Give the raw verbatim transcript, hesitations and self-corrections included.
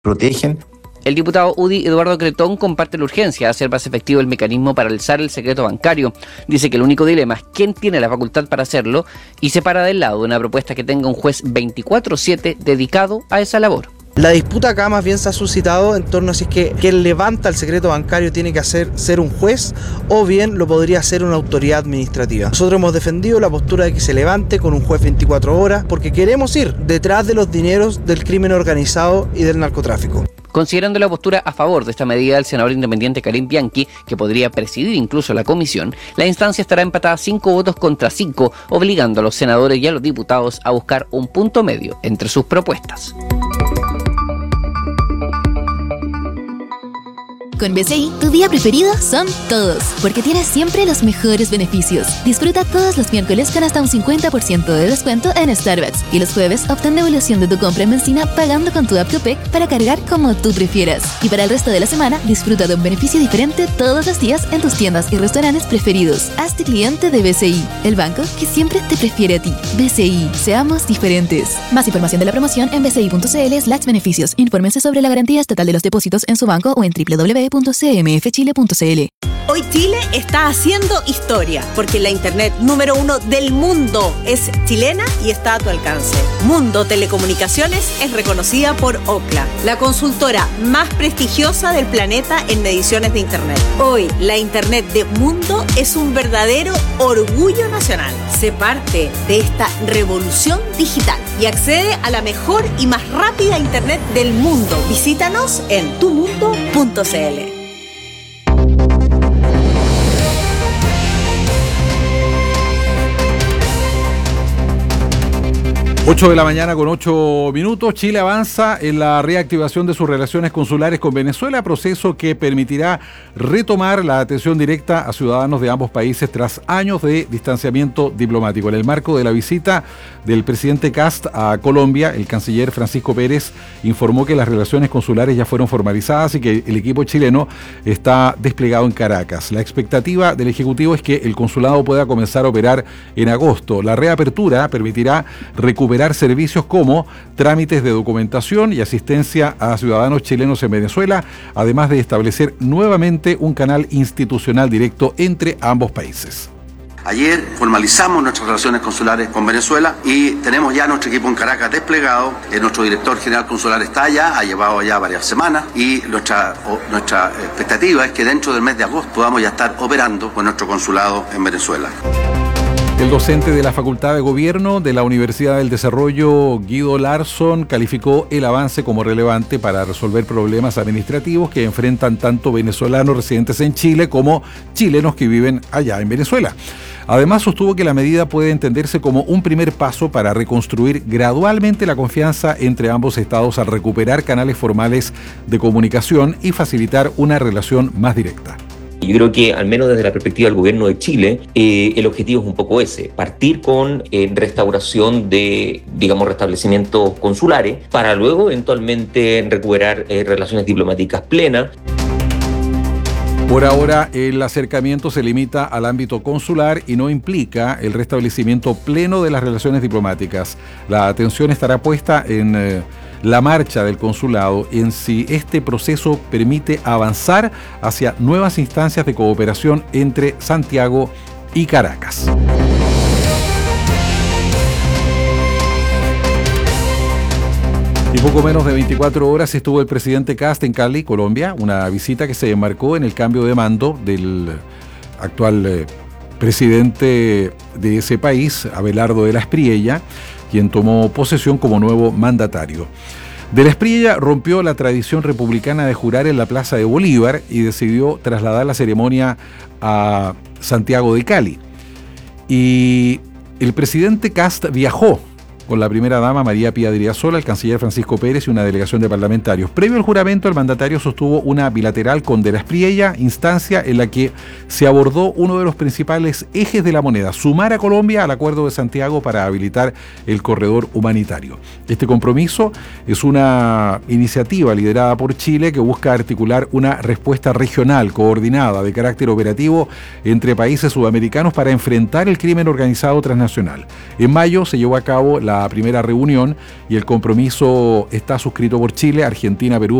protegen. El diputado U D I, Eduardo Cretón, comparte la urgencia de hacer más efectivo el mecanismo para alzar el secreto bancario. Dice que el único dilema es quién tiene la facultad para hacerlo y se para del lado de una propuesta que tenga un juez veinticuatro siete dedicado a esa labor. La disputa acá más bien se ha suscitado en torno a si es que quien levanta el secreto bancario tiene que hacer, ser un juez o bien lo podría hacer una autoridad administrativa. Nosotros hemos defendido la postura de que se levante con un juez veinticuatro horas porque queremos ir detrás de los dineros del crimen organizado y del narcotráfico. Considerando la postura a favor de esta medida del senador independiente Karim Bianchi, que podría presidir incluso la comisión, la instancia estará empatada cinco votos contra cinco, obligando a los senadores y a los diputados a buscar un punto medio entre sus propuestas. Con B C I, tu día preferido son todos, porque tienes siempre los mejores beneficios. Disfruta todos los miércoles con hasta un cincuenta por ciento de descuento en Starbucks y los jueves obtén devolución de tu compra en benzina pagando con tu app Copec para cargar como tú prefieras. Y para el resto de la semana, disfruta de un beneficio diferente todos los días en tus tiendas y restaurantes preferidos. Hazte cliente de B C I, el banco que siempre te prefiere a ti. B C I, seamos diferentes. Más información de la promoción en bci.cl slash beneficios. Infórmense sobre la garantía estatal de los depósitos en su banco o en doble u doble u doble u punto c m f chile punto c l. Hoy Chile está haciendo historia, porque la internet número uno del mundo es chilena y está a tu alcance. Mundo Telecomunicaciones es reconocida por Ookla, la consultora más prestigiosa del planeta en mediciones de internet. Hoy, la internet de Mundo es un verdadero orgullo nacional. Sé parte de esta revolución digital y accede a la mejor y más rápida internet del mundo. Visítanos en tu mundo punto c l. ocho de la mañana con ocho minutos. Chile avanza en la reactivación de sus relaciones consulares con Venezuela, proceso que permitirá retomar la atención directa a ciudadanos de ambos países tras años de distanciamiento diplomático. En el marco de la visita del presidente Kast a Colombia, el canciller Francisco Pérez informó que las relaciones consulares ya fueron formalizadas y que el equipo chileno está desplegado en Caracas. La expectativa del Ejecutivo es que el consulado pueda comenzar a operar en agosto. La reapertura permitirá recuperar servicios como trámites de documentación y asistencia a ciudadanos chilenos en Venezuela, además de establecer nuevamente un canal institucional directo entre ambos países. Ayer formalizamos nuestras relaciones consulares con Venezuela y tenemos ya nuestro equipo en Caracas desplegado. Eh, nuestro director general consular está allá, ha llevado ya varias semanas y nuestra, o, nuestra expectativa es que dentro del mes de agosto podamos ya estar operando con nuestro consulado en Venezuela. El docente de la Facultad de Gobierno de la Universidad del Desarrollo, Guido Larsson, calificó el avance como relevante para resolver problemas administrativos que enfrentan tanto venezolanos residentes en Chile como chilenos que viven allá en Venezuela. Además, sostuvo que la medida puede entenderse como un primer paso para reconstruir gradualmente la confianza entre ambos estados al recuperar canales formales de comunicación y facilitar una relación más directa. Yo creo que, al menos desde la perspectiva del gobierno de Chile, eh, el objetivo es un poco ese, partir con eh, restauración de, digamos, restablecimientos consulares, para luego eventualmente recuperar eh, relaciones diplomáticas plenas. Por ahora, el acercamiento se limita al ámbito consular y no implica el restablecimiento pleno de las relaciones diplomáticas. La atención estará puesta en eh, la marcha del consulado y en si este proceso permite avanzar hacia nuevas instancias de cooperación entre Santiago y Caracas. Y poco menos de veinticuatro horas estuvo el presidente Kast en Cali, Colombia, una visita que se enmarcó en el cambio de mando del actual eh, presidente de ese país, Abelardo de la Espriella, quien tomó posesión como nuevo mandatario. De la Espriella rompió la tradición republicana de jurar en la Plaza de Bolívar y decidió trasladar la ceremonia a Santiago de Cali. Y el presidente Kast viajó con la primera dama María Pía Diriasola, el canciller Francisco Pérez y una delegación de parlamentarios. Previo al juramento, el mandatario sostuvo una bilateral con De la Espriella, instancia en la que se abordó uno de los principales ejes de la moneda, sumar a Colombia al Acuerdo de Santiago para habilitar el corredor humanitario. Este compromiso es una iniciativa liderada por Chile que busca articular una respuesta regional coordinada de carácter operativo entre países sudamericanos para enfrentar el crimen organizado transnacional. En mayo se llevó a cabo la la primera reunión y el compromiso está suscrito por Chile, Argentina, Perú,